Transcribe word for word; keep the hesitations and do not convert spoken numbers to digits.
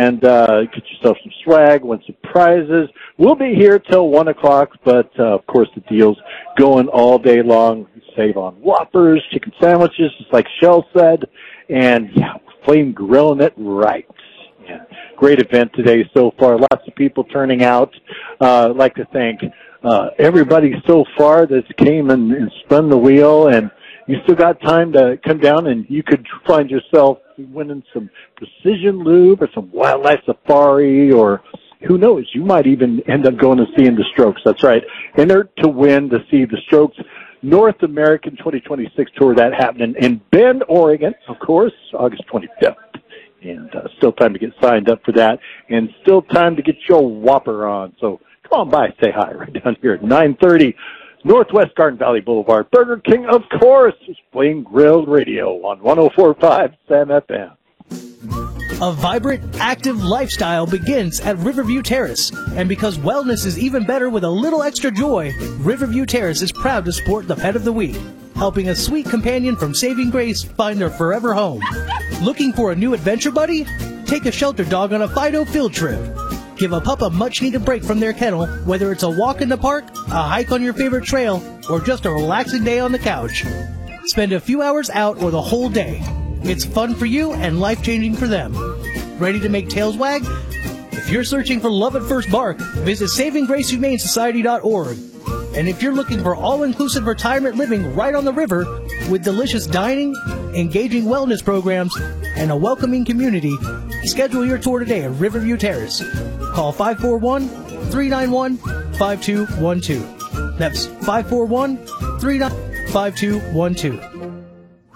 and uh, get yourself some swag, win some prizes. We'll be here till one o'clock, but, uh, of course, the deal's going all day long. Save on Whoppers, chicken sandwiches, just like Shell said, and, yeah, flame grilling it right. Yeah, great event today so far. Lots of people turning out. Uh, I'd like to thank uh, everybody so far that's came and, and spun the wheel, and you still got time to come down, and you could find yourself winning some Precision Lube or some Wildlife Safari, or who knows, you might even end up going and seeing the Strokes. That's right. Enter to win to see the Strokes North American twenty twenty-six tour. That happening in Bend, Oregon, of course, August twenty-fifth. And uh, still time to get signed up for that, and still time to get your Whopper on. So come on by, say hi right down here at nine thirty Northwest Garden Valley Boulevard. Burger King, of course, is Flame Grilled Radio on one oh four point five Sam F M. A vibrant, active lifestyle begins at Riverview Terrace. And because wellness is even better with a little extra joy, Riverview Terrace is proud to support the Pet of the Week, helping a sweet companion from Saving Grace find their forever home. Looking for a new adventure buddy? Take a shelter dog on a Fido field trip. Give a pup a much-needed break from their kennel, whether it's a walk in the park, a hike on your favorite trail, or just a relaxing day on the couch. Spend a few hours out or the whole day. It's fun for you and life-changing for them. Ready to make tails wag? If you're searching for love at first bark, visit saving grace humane society dot org. And if you're looking for all-inclusive retirement living right on the river with delicious dining, engaging wellness programs, and a welcoming community, schedule your tour today at Riverview Terrace. Call five four one, three nine one, five two one two. That's five four one, three nine one, five two one two.